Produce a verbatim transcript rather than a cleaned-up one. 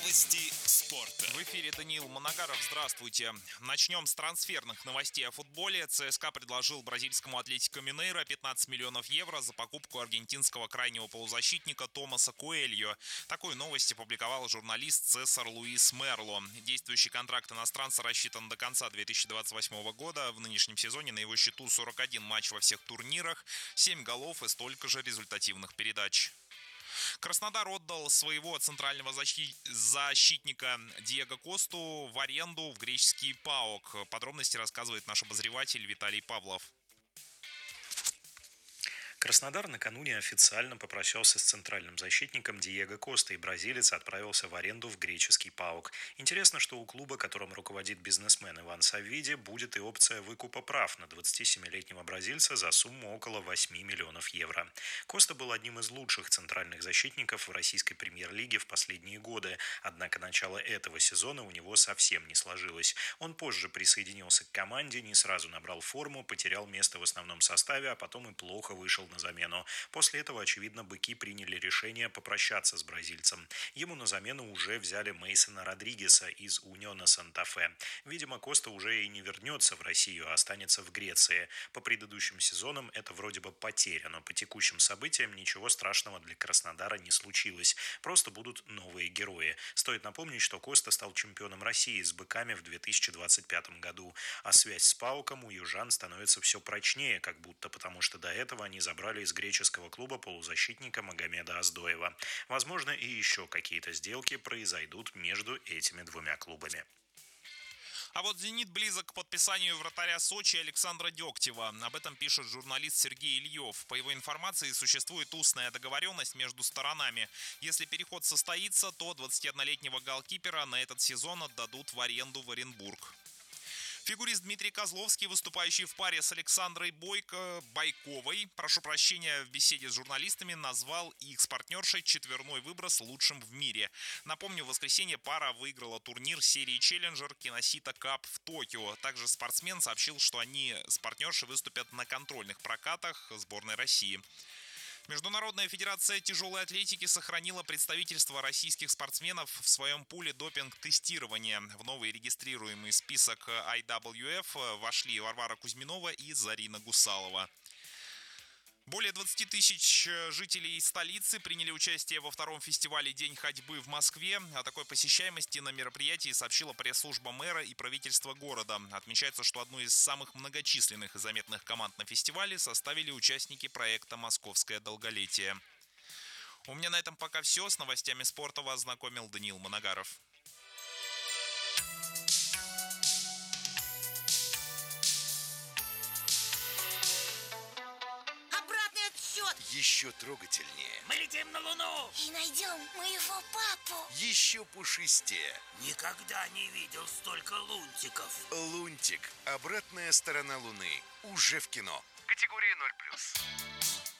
Новости спорта. В эфире Даниил Манагаров. Здравствуйте. Начнем с трансферных новостей о футболе. ЦСКА предложил бразильскому Атлетико Минейро пятнадцать миллионов евро за покупку аргентинского крайнего полузащитника Томаса Куэльо. Такую новость опубликовал журналист Цесар Луис Мерло. Действующий контракт иностранца рассчитан до конца две тысячи двадцать восьмого года. В нынешнем сезоне на его счету сорок один матч во всех турнирах, семь голов и столько же результативных передач. Краснодар отдал своего центрального защи- защитника Диего Косту в аренду в греческий ПАОК. Подробности рассказывает наш обозреватель Виталий Павлов. Краснодар накануне официально попрощался с центральным защитником Диего Коста, и бразилец отправился в аренду в греческий ПАОК. Интересно, что у клуба, которым руководит бизнесмен Иван Саввиди, будет и опция выкупа прав на двадцатисемилетнего бразильца за сумму около восьми миллионов евро. Коста был одним из лучших центральных защитников в российской премьер-лиге в последние годы, однако начало этого сезона у него совсем не сложилось. Он позже присоединился к команде, не сразу набрал форму, потерял место в основном составе, а потом и плохо вышел на замену. После этого, очевидно, быки приняли решение попрощаться с бразильцем. Ему на замену уже взяли Мейсона Родригеса из Униона Санта-Фе. Видимо, Коста уже и не вернется в Россию, а останется в Греции. По предыдущим сезонам это вроде бы потеря, но по текущим событиям ничего страшного для Краснодара не случилось. Просто будут новые герои. Стоит напомнить, что Коста стал чемпионом России с быками в две тысячи двадцать пятом году. А связь с ПАОКом у южан становится все прочнее, как будто, потому что до этого они забрали брали из греческого клуба полузащитника Магомеда Оздоева. Возможно, и еще какие-то сделки произойдут между этими двумя клубами. А вот «Зенит» близок к подписанию вратаря Сочи Александра Дегтева. Об этом пишет журналист Сергей Ильев. По его информации, существует устная договоренность между сторонами. Если переход состоится, то двадцатиоднолетнего голкипера на этот сезон отдадут в аренду в Оренбург. Фигурист Дмитрий Козловский, выступающий в паре с Александрой Бойко, Байковой, прошу прощения, в беседе с журналистами назвал их с партнершей четверной выброс лучшим в мире. Напомню, в воскресенье пара выиграла турнир серии «Челленджер» Киносита Кап в Токио. Также спортсмен сообщил, что они с партнершей выступят на контрольных прокатах сборной России. Международная федерация тяжелой атлетики сохранила представительство российских спортсменов в своем пуле допинг-тестирования. В новый регистрируемый список ай дабл ю эф вошли Варвара Кузьминова и Зарина Гусалова. Более двадцати тысяч жителей столицы приняли участие во втором фестивале «День ходьбы» в Москве. О такой посещаемости на мероприятии сообщила пресс-служба мэра и правительства города. Отмечается, что одну из самых многочисленных и заметных команд на фестивале составили участники проекта «Московское долголетие». У меня на этом пока все. С новостями спорта вас знакомил Даниил Манагаров. Еще трогательнее. Мы летим на Луну и найдем моего папу. Еще пушистее. Никогда не видел столько лунтиков. Лунтик. Обратная сторона Луны. Уже в кино. Категория ноль плюс.